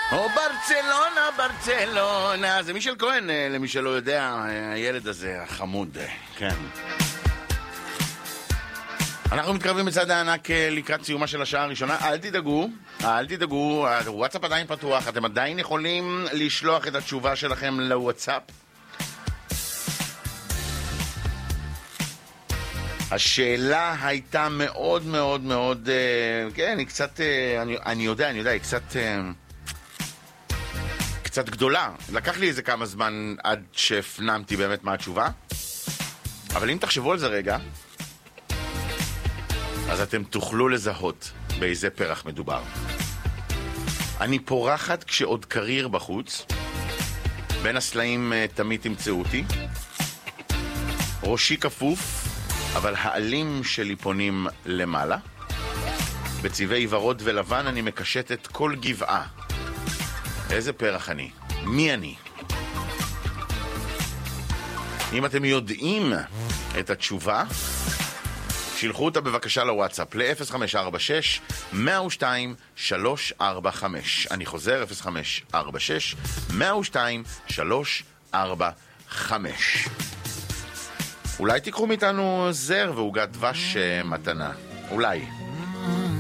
או ברצלונה, ברצלונה. זה מישל כהן, למי שלא יודע, הילד הזה, החמוד, כן. אנחנו מתקרבים בצד הענק לקראת סיומה של השעה הראשונה. אל תדאגו, הוואטסאפ עדיין פתוח, אתם עדיין יכולים לשלוח את התשובה שלכם לוואטסאפ. השאלה הייתה מאוד מאוד מאוד, כן, היא קצת, אני יודע, היא קצת גדולה. לקח לי איזה כמה זמן עד שהפנמתי באמת מה התשובה. אבל אם תחשבו על זה רגע, אז אתם תוכלו לזהות באיזה פרח מדובר. אני פורחת כשעוד קריר בחוץ, בין הסלעים תמיד תמצאו אותי, ראשי כפוף, אבל העלים שלי פונים למעלה. בצבעי ורוד ולבן אני מקשטת כל גבעה. איזה פרח אני? מי אני? אם אתם יודעים את התשובה, שילחו אותה בבקשה לוואטסאפ ל-0546-102-345. אני חוזר, 0546-102-345. אולי תיקחו מאיתנו זר ועוגת דבש מתנה. אולי.